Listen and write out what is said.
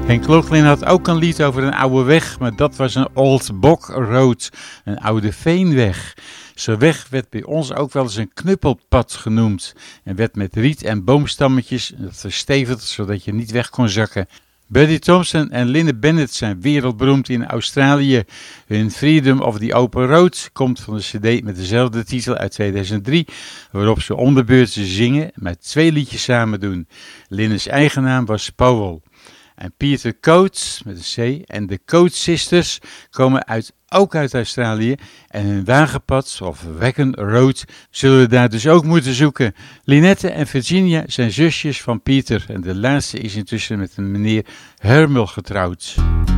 Henk Lochlin had ook een lied over een oude weg, maar dat was een Old Bog Road, een oude veenweg. Zo'n weg werd bij ons ook wel eens een knuppelpad genoemd en werd met riet en boomstammetjes verstevigd zodat je niet weg kon zakken. Buddy Thompson en Linda Bennett zijn wereldberoemd in Australië. Hun Freedom of the Open Road komt van de cd met dezelfde titel uit 2003, waarop ze om de beurt zingen, maar 2 liedjes samen doen. Linda's eigen naam was Powell. En Peter Coates met een C en de Coates Sisters komen ook uit Australië en hun wagenpad of Wagon Road zullen we daar dus ook moeten zoeken. Lynette en Virginia zijn zusjes van Peter en de laatste is intussen met een meneer Hermel getrouwd.